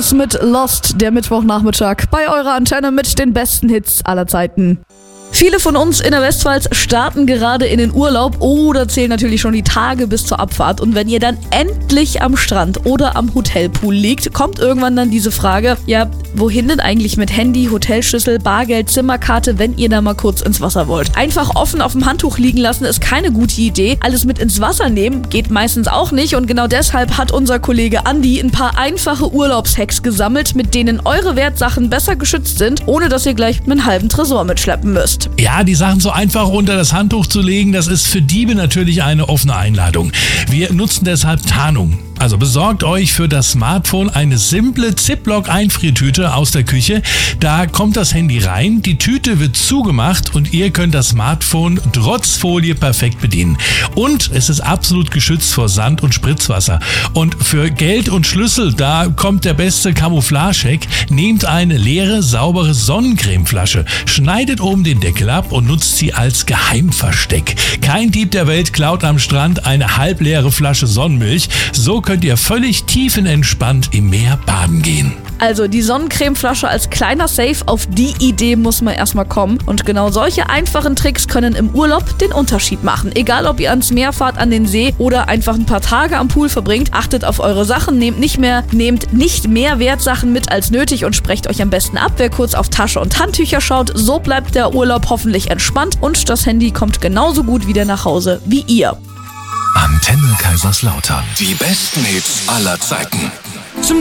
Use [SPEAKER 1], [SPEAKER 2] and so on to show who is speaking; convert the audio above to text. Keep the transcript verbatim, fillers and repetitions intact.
[SPEAKER 1] Kosmos mit Lost, der Mittwochnachmittag bei eurer Antenne mit den besten Hits aller Zeiten. Viele von uns in der Westpfalz starten gerade in den Urlaub oder zählen natürlich schon die Tage bis zur Abfahrt. Und wenn ihr dann endlich am Strand oder am Hotelpool liegt, kommt irgendwann dann diese Frage, ja, wohin denn eigentlich mit Handy, Hotelschlüssel, Bargeld, Zimmerkarte, wenn ihr da mal kurz ins Wasser wollt? Einfach offen auf dem Handtuch liegen lassen ist keine gute Idee. Alles mit ins Wasser nehmen geht meistens auch nicht. Und genau deshalb hat unser Kollege Andi ein paar einfache Urlaubshacks gesammelt, mit denen eure Wertsachen besser geschützt sind, ohne dass ihr gleich einen halben Tresor mitschleppen müsst.
[SPEAKER 2] Ja, die Sachen so einfach unter das Handtuch zu legen, das ist für Diebe natürlich eine offene Einladung. Wir nutzen deshalb Tarnung. Also besorgt euch für das Smartphone eine simple Ziploc-Einfriertüte aus der Küche. Da kommt das Handy rein, die Tüte wird zugemacht und ihr könnt das Smartphone trotz Folie perfekt bedienen. Und es ist absolut geschützt vor Sand und Spritzwasser. Und für Geld und Schlüssel, da kommt der beste Camouflage-Hack. Nehmt eine leere, saubere Sonnencremeflasche, schneidet oben den Deckel ab und nutzt sie als Geheimversteck. Kein Dieb der Welt klaut am Strand eine halbleere Flasche Sonnenmilch. So könnt ihr völlig tiefenentspannt im Meer baden gehen.
[SPEAKER 1] Also die Sonnencremeflasche als kleiner Safe, auf die Idee muss man erstmal kommen. Und genau solche einfachen Tricks können im Urlaub den Unterschied machen. Egal, ob ihr ans Meer fahrt, an den See oder einfach ein paar Tage am Pool verbringt, achtet auf eure Sachen, nehmt nicht mehr, nehmt nicht mehr Wertsachen mit als nötig und sprecht euch am besten ab, wer kurz auf Tasche und Handtücher schaut. So bleibt der Urlaub hoffentlich entspannt und das Handy kommt genauso gut wieder nach Hause wie ihr.
[SPEAKER 3] Antenne Kaiserslautern. Die besten Hits aller Zeiten.
[SPEAKER 1] Zum